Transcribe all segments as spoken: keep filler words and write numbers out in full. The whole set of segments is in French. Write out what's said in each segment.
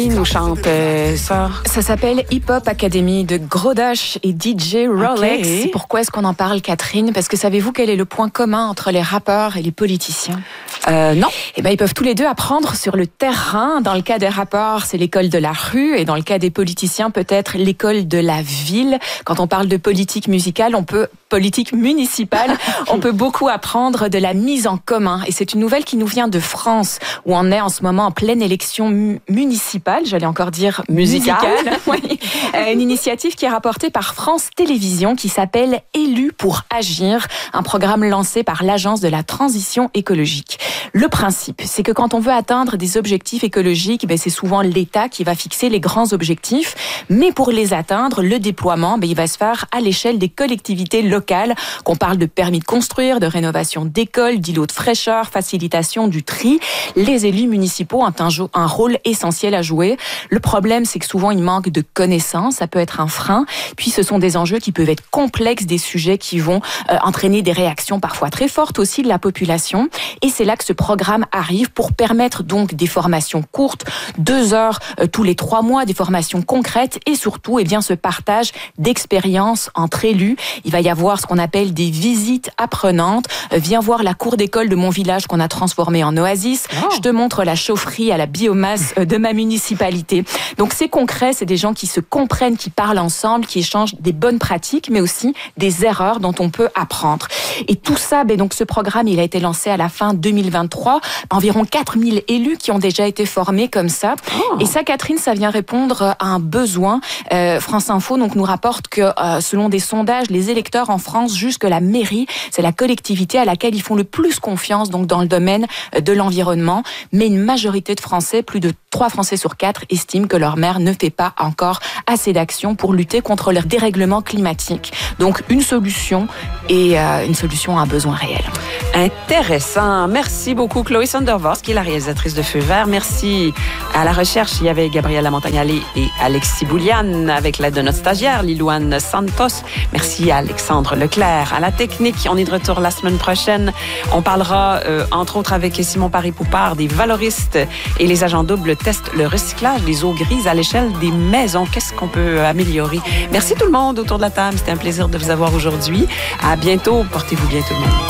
Il nous chante euh, ça. Ça s'appelle Hip Hop Academy de Gros Dash et D J Rolex. Okay. Pourquoi est-ce qu'on en parle, Catherine? Parce que savez-vous quel est le point commun entre les rappeurs et les politiciens? Euh, non. Eh ben, ils peuvent tous les deux apprendre sur le terrain. Dans le cas des rappeurs, c'est l'école de la rue, et dans le cas des politiciens, peut-être l'école de la ville. Quand on parle de politique musicale, on peut politique municipale, on peut beaucoup apprendre de la mise en commun. Et c'est une nouvelle qui nous vient de France, où on est en ce moment en pleine élection mu- municipale, j'allais encore dire musicale. musicale. Oui. Euh, une initiative qui est rapportée par France Télévisions, qui s'appelle Élus pour agir, un programme lancé par l'Agence de la transition écologique. Le principe, c'est que quand on veut atteindre des objectifs écologiques, ben c'est souvent l'État qui va fixer les grands objectifs, mais pour les atteindre, le déploiement, ben il va se faire à l'échelle des collectivités locales, qu'on parle de permis de construire, de rénovation d'écoles, d'îlots de fraîcheur, facilitation du tri. Les élus municipaux ont un, jo- un rôle essentiel à jouer. Le problème, c'est que souvent, il manque de connaissances, ça peut être un frein, puis ce sont des enjeux qui peuvent être complexes, des sujets qui vont euh, entraîner des réactions parfois très fortes aussi de la population, et c'est là que ce programme arrive pour permettre donc des formations courtes, deux heures euh, tous les trois mois, des formations concrètes et surtout eh bien, ce partage d'expériences entre élus. Il va y avoir ce qu'on appelle des visites apprenantes. Euh, viens voir la cour d'école de mon village qu'on a transformée en oasis. Oh. Je te montre la chaufferie à la biomasse euh, de ma municipalité. Donc c'est concret, c'est des gens qui se comprennent, qui parlent ensemble, qui échangent des bonnes pratiques, mais aussi des erreurs dont on peut apprendre. Et tout ça, ben donc ce programme, il a été lancé à la fin deux mille vingt-trois. Environ quatre mille élus qui ont déjà été formés comme ça. Oh. Et ça, Catherine, ça vient répondre à un besoin. Euh, France Info donc nous rapporte que euh, selon des sondages, les électeurs en France jugent que la mairie, c'est la collectivité à laquelle ils font le plus confiance donc dans le domaine de l'environnement. Mais une majorité de Français, plus de trois Français sur quatre, estiment que leur maire ne fait pas encore assez d'actions pour lutter contre le dérèglement climatique. Donc une solution et euh, une solution à un besoin réel. Intéressant. Merci beaucoup, Chloé Sondervos, qui est la réalisatrice de Feu Vert. Merci à la recherche. Il y avait Gabriela Montagnale et Alexis Bouliane avec l'aide de notre stagiaire, Lilouane Santos. Merci à Alexandre Leclerc. À la technique, on est de retour la semaine prochaine. On parlera, euh, entre autres, avec Simon Paris-Poupard, des valoristes et les agents doubles testent le recyclage des eaux grises à l'échelle des maisons. Qu'est-ce qu'on peut améliorer? Merci tout le monde autour de la table. C'était un plaisir de vous avoir aujourd'hui. À bientôt. Portez-vous bien tout le monde.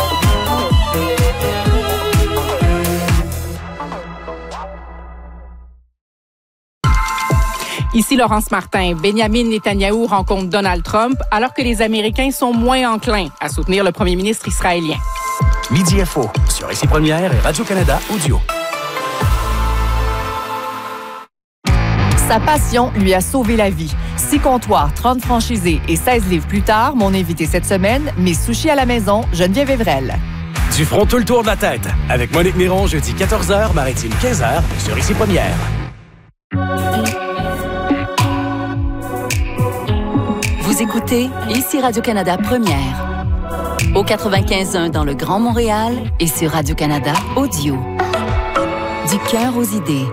Ici Laurence Martin. Benjamin Netanyahou rencontre Donald Trump alors que les Américains sont moins enclins à soutenir le premier ministre israélien. Midi Info sur Ici Première et Radio-Canada Audio. Sa passion lui a sauvé la vie. Six comptoirs, trente franchisés et seize livres plus tard, mon invité cette semaine, mes sushis à la maison, Geneviève Evrel. Du front tout le tour de la tête avec Monique Miron, jeudi quatorze heures, Maritime quinze heures sur Ici Première. Vous écoutez Ici Radio-Canada Première. Au quatre-vingt-quinze point un dans le Grand Montréal et sur Radio-Canada Audio. Du cœur aux idées.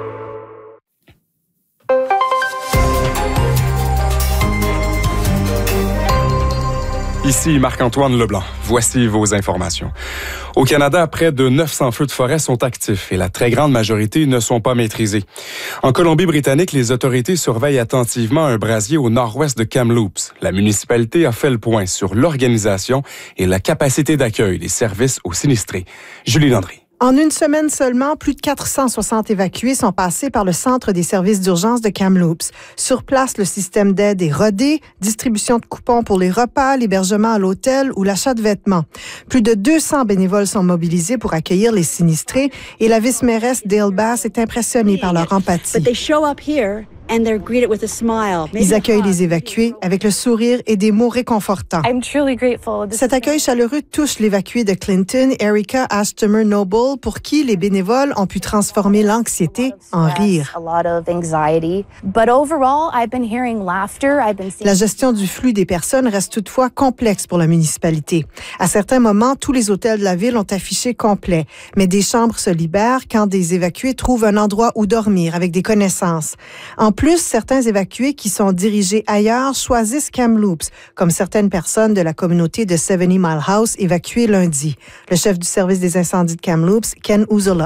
Ici Marc-Antoine Leblanc. Voici vos informations. Au Canada, près de neuf cents feux de forêt sont actifs et la très grande majorité ne sont pas maîtrisés. En Colombie-Britannique, les autorités surveillent attentivement un brasier au nord-ouest de Kamloops. La municipalité a fait le point sur l'organisation et la capacité d'accueil des services aux sinistrés. Julie Landry. En une semaine seulement, plus de quatre cent soixante évacués sont passés par le centre des services d'urgence de Kamloops. Sur place, le système d'aide est rodé, distribution de coupons pour les repas, l'hébergement à l'hôtel ou l'achat de vêtements. Plus de deux cents bénévoles sont mobilisés pour accueillir les sinistrés et la vice-mairesse Dale Bass est impressionnée par leur empathie. Ils accueillent les évacués avec le sourire et des mots réconfortants. Cet accueil chaleureux touche l'évacuée de Clinton, Erica Ashtomer Noble, pour qui les bénévoles ont pu transformer l'anxiété en rire. La gestion du flux des personnes reste toutefois complexe pour la municipalité. À certains moments, tous les hôtels de la ville ont affiché complet, mais des chambres se libèrent quand des évacués trouvent un endroit où dormir avec des connaissances. En plus, certains évacués qui sont dirigés ailleurs choisissent Kamloops, comme certaines personnes de la communauté de seventy Mile House évacuées lundi. Le chef du service des incendies de Kamloops, Ken Uzola.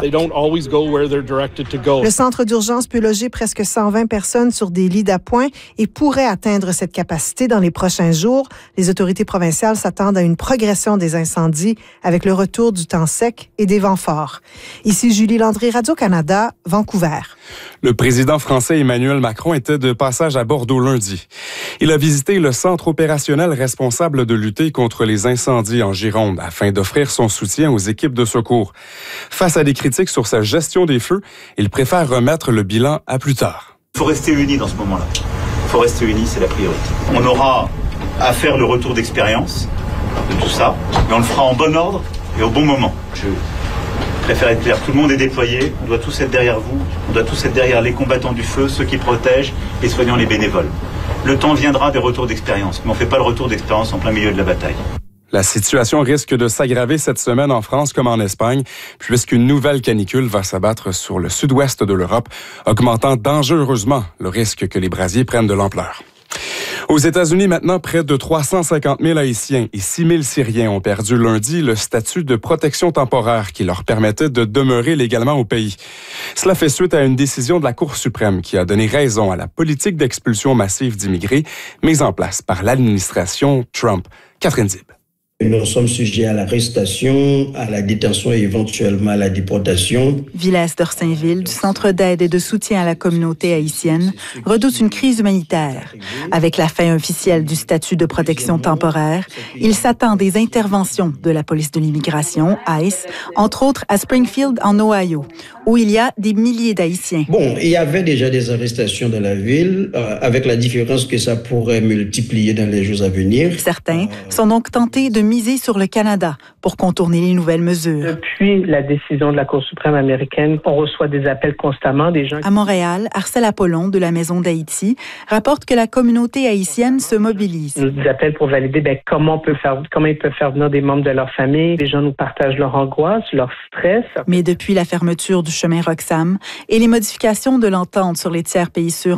Le centre d'urgence peut loger presque cent vingt personnes sur des lits d'appoint et pourrait atteindre cette capacité dans les prochains jours. Les autorités provinciales s'attendent à une progression des incendies avec le retour du temps sec et des vents forts. Ici Julie Landry, Radio-Canada, Vancouver. Le président français Emmanuel Macron était de passage à Bordeaux lundi. Il a visité le centre opérationnel responsable de lutter contre les incendies en Gironde afin d'offrir son soutien aux équipes de secours. Face à des critiques sur sa gestion des feux, il préfère remettre le bilan à plus tard. Il faut rester unis dans ce moment-là. Il faut rester unis, c'est la priorité. On aura à faire le retour d'expérience de tout ça, mais on le fera en bon ordre et au bon moment. Je préfère être clair, tout le monde est déployé, on doit tous être derrière vous, on doit tous être derrière les combattants du feu, ceux qui protègent, les soignants, les bénévoles. Le temps viendra des retours d'expérience, mais on ne fait pas le retour d'expérience en plein milieu de la bataille. La situation risque de s'aggraver cette semaine en France comme en Espagne, puisqu'une nouvelle canicule va s'abattre sur le sud-ouest de l'Europe, augmentant dangereusement le risque que les brasiers prennent de l'ampleur. Aux États-Unis, maintenant, près de trois cent cinquante mille Haïtiens et six mille Syriens ont perdu lundi le statut de protection temporaire qui leur permettait de demeurer légalement au pays. Cela fait suite à une décision de la Cour suprême qui a donné raison à la politique d'expulsion massive d'immigrés mise en place par l'administration Trump. Catherine Zib. Nous sommes sujets à l'arrestation, à la détention et éventuellement à la déportation. Villès d'Orsainville, du Centre d'aide et de soutien à la communauté haïtienne, redoute une crise humanitaire. Avec la fin officielle du statut de protection temporaire, il s'attend à des interventions de la police de l'immigration, ICE, entre autres à Springfield, en Ohio, où il y a des milliers d'Haïtiens. Bon, il y avait déjà des arrestations dans la ville, euh, avec la différence que ça pourrait multiplier dans les jours à venir. Certains sont donc tentés de miser sur le Canada pour contourner les nouvelles mesures. Depuis la décision de la Cour suprême américaine, on reçoit des appels constamment des gens. À Montréal, Arcel Apollon de la Maison d'Haïti rapporte que la communauté haïtienne se mobilise. Nous nous appellent pour valider ben, comment, on peut faire, comment ils peuvent faire venir des membres de leur famille. Les gens nous partagent leur angoisse, leur stress. Mais depuis la fermeture du chemin Roxham et les modifications de l'entente sur les tiers pays sûrs